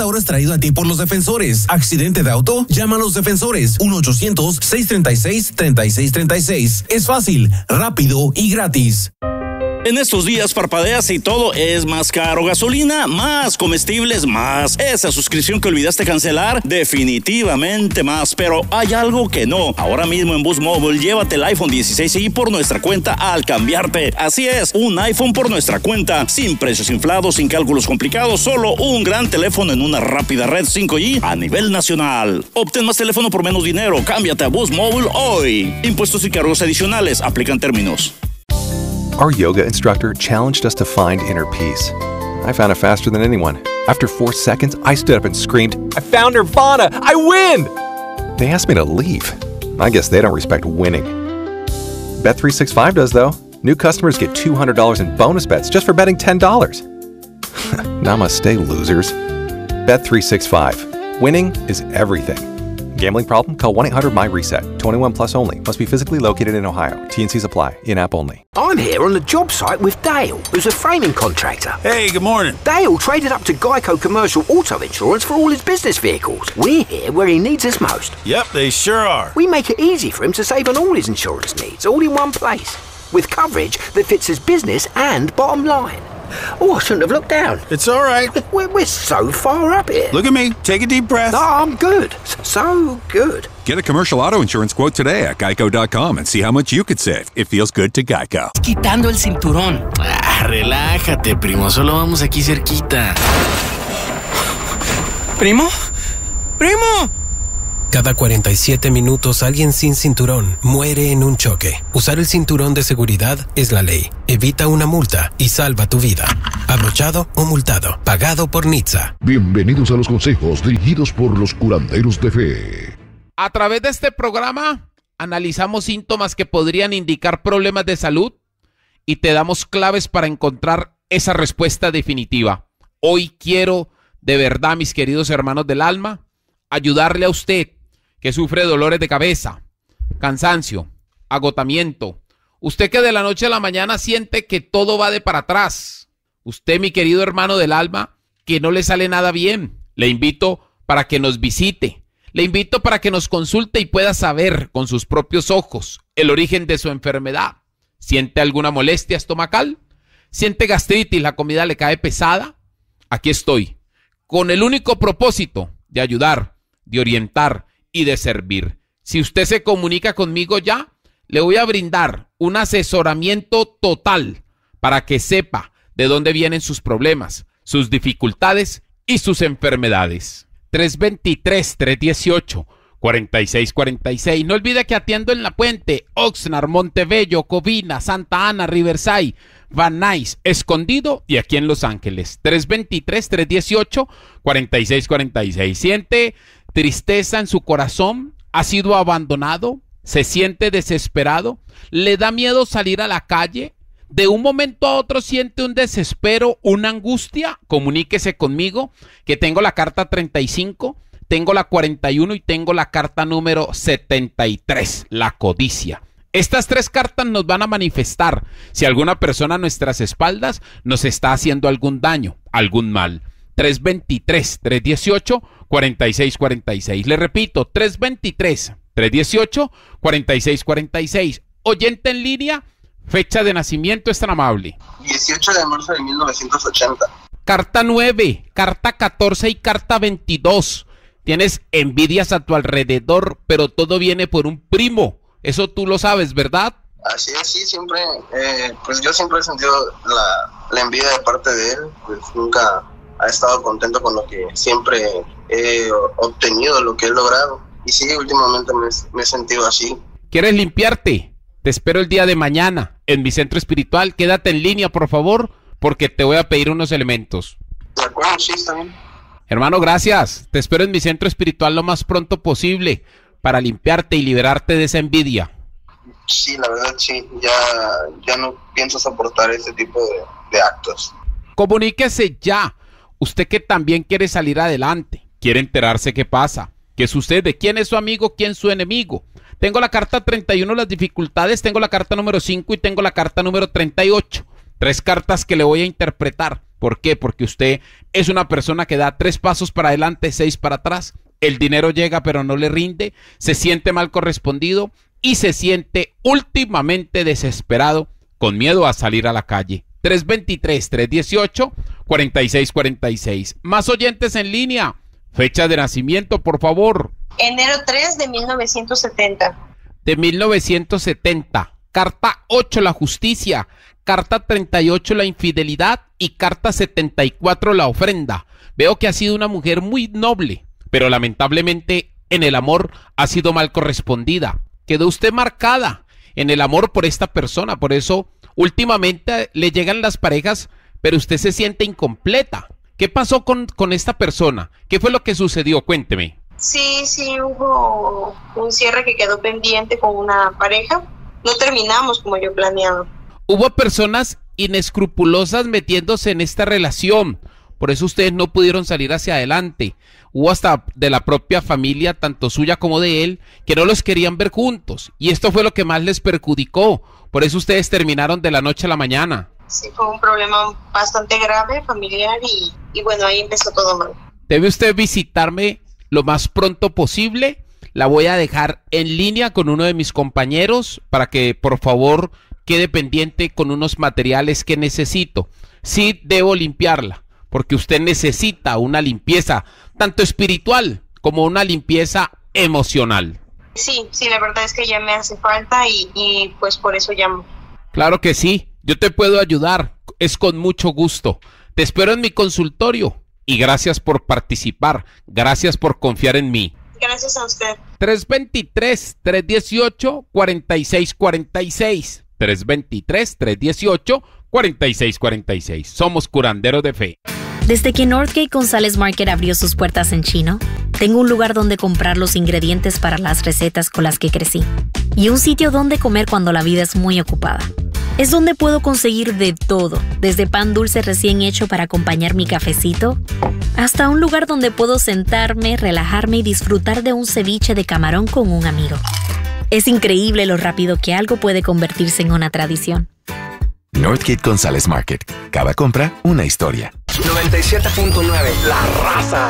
Ahora es traído a ti por Los Defensores. ¿Accidente de auto? Llama a Los Defensores. 1-800-636-3636. Es fácil, rápido y gratis. En estos días parpadeas y todo es más caro. Gasolina, más comestibles, más. Esa suscripción que olvidaste cancelar, definitivamente más. Pero hay algo que no. Ahora mismo en Boost Mobile, llévate el iPhone 16i por nuestra cuenta al cambiarte. Así es, un iPhone por nuestra cuenta. Sin precios inflados, sin cálculos complicados, solo un gran teléfono en una rápida red 5G a nivel nacional. Obtén más teléfono por menos dinero. Cámbiate a Boost Mobile hoy. Impuestos y cargos adicionales. Aplican términos. Our yoga instructor challenged us to find inner peace. I found it faster than anyone. After 4 seconds, I stood up and screamed, "I found Nirvana! I win!" They asked me to leave. I guess they don't respect winning. Bet365 does, though. New customers get $200 in bonus bets just for betting $10. Namaste, losers. Bet365. Winning is everything. Gambling problem? Call 1-800-MY-RESET. 21 plus only. Must be physically located in Ohio. T&Cs apply. In-app only. I'm here on the job site with Dale, who's a framing contractor. Hey, good morning. Dale traded up to Geico Commercial Auto Insurance for all his business vehicles. We're here where he needs us most. Yep, they sure are. We make it easy for him to save on all his insurance needs, all in one place, with coverage that fits his business and bottom line. Oh, I shouldn't have looked down. It's all right. We're so far up here. Look at me. Take a deep breath. No, I'm good. So good. Get a commercial auto insurance quote today at geico.com and see how much you could save. It feels good to Geico. Quitando el cinturón. Relájate, primo. Solo vamos aquí cerquita. ¿Primo? ¡Primo! Cada 47 minutos alguien sin cinturón muere en un choque. Usar el cinturón de seguridad es la ley. Evita una multa y salva tu vida. Abrochado o multado. Pagado por NHTSA. Bienvenidos a los consejos dirigidos por los curanderos de fe. A través de este programa analizamos síntomas que podrían indicar problemas de salud y te damos claves para encontrar esa respuesta definitiva. Hoy quiero, de verdad, mis queridos hermanos del alma, ayudarle a usted que sufre dolores de cabeza, cansancio, agotamiento. Usted que de la noche a la mañana siente que todo va de para atrás. Usted, mi querido hermano del alma, que no le sale nada bien. Le invito para que nos visite. Le invito para que nos consulte y pueda saber con sus propios ojos el origen de su enfermedad. ¿Siente alguna molestia estomacal? ¿Siente gastritis? ¿La comida le cae pesada? Aquí estoy, con el único propósito de ayudar, de orientar y de servir. Si usted se comunica conmigo ya, le voy a brindar un asesoramiento total para que sepa de dónde vienen sus problemas, sus dificultades y sus enfermedades. 323-318-4646. No olvide que atiendo en La Puente, Oxnard, Montebello, Covina, Santa Ana, Riverside, Van Nuys, Escondido y aquí en Los Ángeles. 323-318-4646. ¿Siente tristeza en su corazón? ¿Ha sido abandonado? ¿Se siente desesperado? ¿Le da miedo salir a la calle? ¿De un momento a otro siente un desespero, una angustia? Comuníquese conmigo, que tengo la carta 35, tengo la 41 y tengo la carta número 73, la codicia. Estas 3 cartas nos van a manifestar si alguna persona a nuestras espaldas nos está haciendo algún daño, algún mal. 323-318-4646. Le repito, 323-318-4646. Oyente en línea, fecha de nacimiento es tan amable. 18 de marzo de 1980. Carta 9, carta 14 y carta 22. Tienes envidias a tu alrededor, pero todo viene por un primo. Eso tú lo sabes, ¿verdad? Así es, sí, siempre, pues yo siempre he sentido la envidia de parte de él, pues nunca ha estado contento con lo que siempre he obtenido, lo que he logrado. Y sí, últimamente me he sentido así. ¿Quieres limpiarte? Te espero el día de mañana en mi centro espiritual. Quédate en línea, por favor, porque te voy a pedir unos elementos. De acuerdo, sí, está bien. Hermano, gracias. Te espero en mi centro espiritual lo más pronto posible para limpiarte y liberarte de esa envidia. Sí, la verdad, sí. Ya no pienso soportar ese tipo de actos. Comuníquese ya. Usted que también quiere salir adelante, quiere enterarse qué pasa, qué sucede, quién es su amigo, quién es su enemigo. Tengo la carta 31, las dificultades, tengo la carta número 5 y tengo la carta número 38. 3 cartas que le voy a interpretar. ¿Por qué? Porque usted es una persona que da 3 pasos para adelante, 6 para atrás. El dinero llega pero no le rinde, se siente mal correspondido y se siente últimamente desesperado, con miedo a salir a la calle. 323-318-4646. Más oyentes en línea. Fecha de nacimiento, por favor. Enero 3 de 1970. De 1970. Carta 8, la justicia. Carta 38, la infidelidad. Y carta 74, la ofrenda. Veo que ha sido una mujer muy noble, pero lamentablemente en el amor ha sido mal correspondida. Quedó usted marcada en el amor por esta persona. Por eso últimamente le llegan las parejas, pero usted se siente incompleta. ¿Qué pasó con esta persona? ¿Qué fue lo que sucedió? Cuénteme. Sí, hubo un cierre que quedó pendiente con una pareja. No terminamos como yo planeaba. Hubo personas inescrupulosas metiéndose en esta relación. Por eso ustedes no pudieron salir hacia adelante. Hubo hasta de la propia familia, tanto suya como de él, que no los querían ver juntos. Y esto fue lo que más les perjudicó. Por eso ustedes terminaron de la noche a la mañana. Sí, fue un problema bastante grave, familiar, y bueno, ahí empezó todo mal. Debe usted visitarme lo más pronto posible. La voy a dejar en línea con uno de mis compañeros para que por favor quede pendiente con unos materiales que necesito. Sí, debo limpiarla, porque usted necesita una limpieza tanto espiritual como una limpieza emocional. Sí, la verdad es que ya me hace falta y pues por eso llamo. Claro que sí, yo te puedo ayudar, es con mucho gusto. Te espero en mi consultorio y gracias por participar, gracias por confiar en mí. Gracias a usted. 323-318-4646. 323-318-4646. Somos curanderos de fe. Desde que Northgate González Market abrió sus puertas en Chino, tengo un lugar donde comprar los ingredientes para las recetas con las que crecí y un sitio donde comer cuando la vida es muy ocupada. Es donde puedo conseguir de todo, desde pan dulce recién hecho para acompañar mi cafecito, hasta un lugar donde puedo sentarme, relajarme y disfrutar de un ceviche de camarón con un amigo. Es increíble lo rápido que algo puede convertirse en una tradición. Northgate González Market. Cada compra, una historia. 97.9 La Raza.